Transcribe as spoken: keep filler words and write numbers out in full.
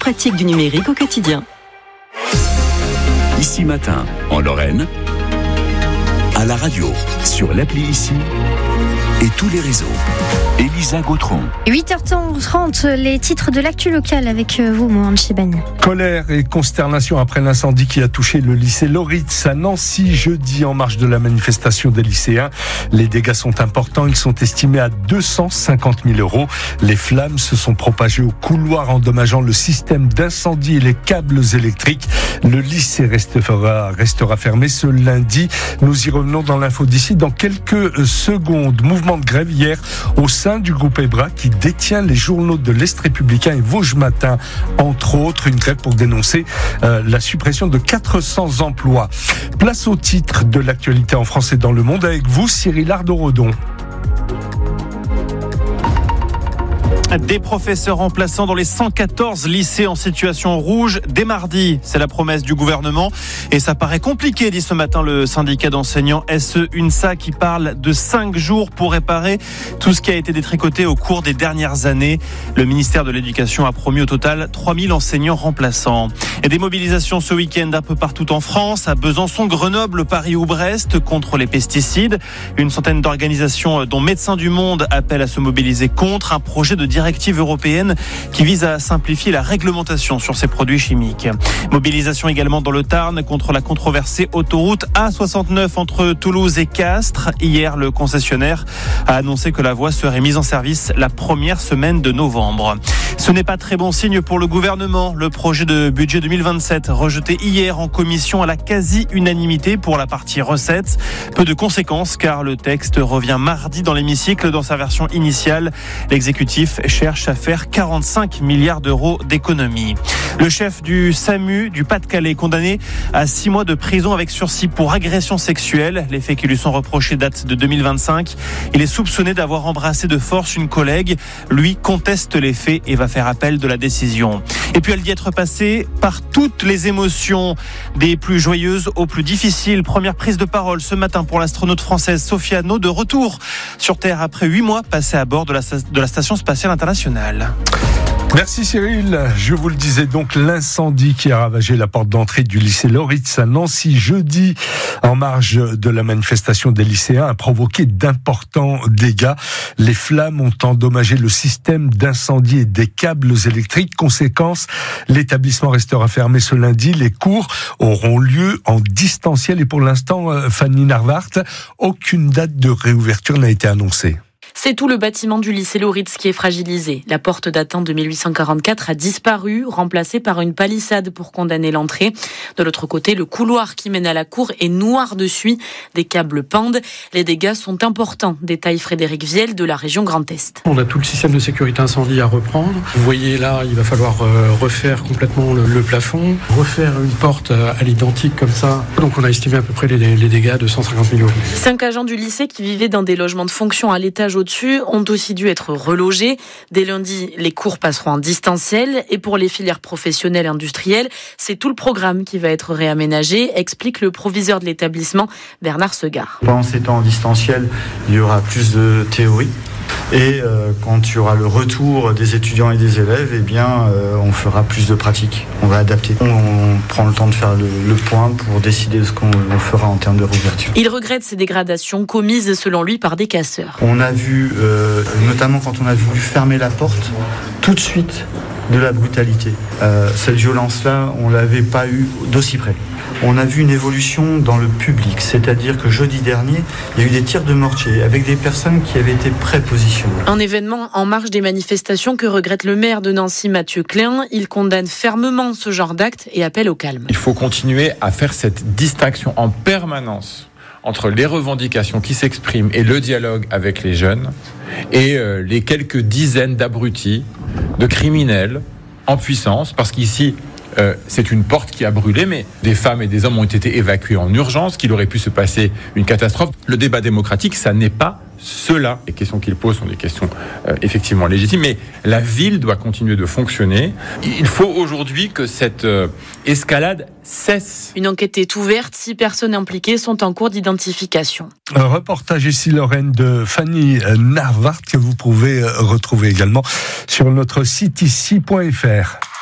pratique du numérique au quotidien. Ici Matin, en Lorraine, à la radio, sur l'appli Ici et tous les réseaux. Elisa Gautron. huit heures trente, les titres de l'actu locale avec vous, Mohamed Chibani. Colère et consternation après l'incendie qui a touché le lycée Loritz à Nancy jeudi en marge de la manifestation des lycéens. Les dégâts sont importants, ils sont estimés à deux cent cinquante mille euros. Les flammes se sont propagées au couloir endommageant le système d'incendie et les câbles électriques. Le lycée restera, restera fermé ce lundi. Nous y revenons dans l'info d'ici dans quelques secondes. Mouvement de grève hier au sein du groupe EBRA qui détient les journaux de l'Est républicain et Vosges Matin, entre autres, une grève pour dénoncer euh, la suppression de quatre cents emplois. Place au titre de l'actualité en France et dans le monde avec vous, Cyril Ardo-Redon. Des professeurs remplaçants dans les cent quatorze lycées en situation rouge dès mardi. C'est la promesse du gouvernement et ça paraît compliqué, dit ce matin le syndicat d'enseignants S E UNSA qui parle de cinq jours pour réparer tout ce qui a été détricoté au cours des dernières années. Le ministère de l'Éducation a promis au total trois mille enseignants remplaçants. Et des mobilisations ce week-end un peu partout en France, à Besançon, Grenoble, Paris ou Brest contre les pesticides. Une centaine d'organisations dont Médecins du Monde appellent à se mobiliser contre un projet de directive européenne qui vise à simplifier la réglementation sur ces produits chimiques. Mobilisation également dans le Tarn contre la controversée autoroute A soixante-neuf entre Toulouse et Castres. Hier, le concessionnaire a annoncé que la voie serait mise en service la première semaine de novembre. Ce n'est pas très bon signe pour le gouvernement. Le projet de budget deux mille vingt-sept, rejeté hier en commission à la quasi-unanimité pour la partie recettes. Peu de conséquences car le texte revient mardi dans l'hémicycle dans sa version initiale. L'exécutif cherche à faire quarante-cinq milliards d'euros d'économies. Le chef du SAMU du Pas-de-Calais condamné à six mois de prison avec sursis pour agression sexuelle. Les faits qui lui sont reprochés datent de deux mille vingt-cinq. Il est soupçonné d'avoir embrassé de force une collègue. Lui conteste les faits et va faire appel de la décision. Et puis elle dit être passée par toutes les émotions, des plus joyeuses aux plus difficiles. Première prise de parole ce matin pour l'astronaute française Sophie Anno, de retour sur Terre après huit mois passés à bord de la, de la Station spatiale internationale. Merci Cyril. Je vous le disais donc, l'incendie qui a ravagé la porte d'entrée du lycée Loritz à Nancy jeudi en marge de la manifestation des lycéens a provoqué d'importants dégâts. Les flammes ont endommagé le système d'incendie et des câbles électriques. Conséquence, l'établissement restera fermé ce lundi. Les cours auront lieu en distanciel et pour l'instant, Fanny Narvart, aucune date de réouverture n'a été annoncée. C'est tout le bâtiment du lycée Loritz qui est fragilisé. La porte datant de mille huit cent quarante-quatre a disparu, remplacée par une palissade pour condamner l'entrée. De l'autre côté, le couloir qui mène à la cour est noir de suie. Des câbles pendent. Les dégâts sont importants, détaille Frédéric Viel de la région Grand Est. On a tout le système de sécurité incendie à reprendre. Vous voyez là, il va falloir refaire complètement le, le plafond, refaire une porte à l'identique comme ça. Donc on a estimé à peu près les, les dégâts de cent cinquante mille euros. Cinq agents du lycée qui vivaient dans des logements de fonction à l'étage au-dessus ont aussi dû être relogés. Dès lundi, les cours passeront en distanciel et pour les filières professionnelles et industrielles, c'est tout le programme qui va être réaménagé, explique le proviseur de l'établissement, Bernard Segard. Pendant ces temps en distanciel, il y aura plus de théorie. Et euh, quand il y aura le retour des étudiants et des élèves, eh bien, euh, on fera plus de pratiques. On va adapter. On, on prend le temps de faire le, le point pour décider de ce qu'on on fera en termes de réouverture. Il regrette ces dégradations commises, selon lui, par des casseurs. On a vu, euh, notamment quand on a voulu fermer la porte, tout de suite de la brutalité. Euh, cette violence-là, on ne l'avait pas eu d'aussi près. On a vu une évolution dans le public, c'est-à-dire que jeudi dernier, il y a eu des tirs de mortier avec des personnes qui avaient été prépositionnées. Un événement en marge des manifestations que regrette le maire de Nancy, Mathieu Klein. Il condamne fermement ce genre d'acte et appelle au calme. Il faut continuer à faire cette distinction en permanence entre les revendications qui s'expriment et le dialogue avec les jeunes et euh, les quelques dizaines d'abrutis, de criminels en puissance, parce qu'ici, Euh, c'est une porte qui a brûlé, mais des femmes et des hommes ont été évacués en urgence, qu'il aurait pu se passer une catastrophe. Le débat démocratique, ça n'est pas cela. Les questions qu'il pose sont des questions euh, effectivement légitimes, mais la ville doit continuer de fonctionner. Il faut aujourd'hui que cette euh, escalade cesse. Une enquête est ouverte. Six personnes impliquées sont en cours d'identification. Un reportage ici, Lorraine, de Fanny Narvart, que vous pouvez retrouver également sur notre site ici point f r.